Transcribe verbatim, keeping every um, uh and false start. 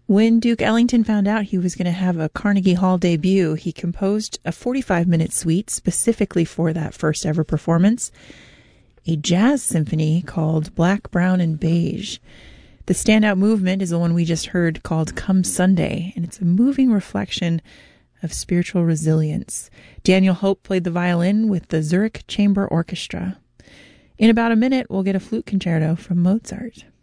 When Duke Ellington found out he was going to have a Carnegie Hall debut, he composed a forty-five minute suite specifically for that first ever performance, a jazz symphony called Black, Brown, and Beige. The standout movement is the one we just heard called Come Sunday, and it's a moving reflection of spiritual resilience. Daniel Hope played the violin with the Zurich Chamber Orchestra. In about a minute, we'll get a flute concerto from Mozart.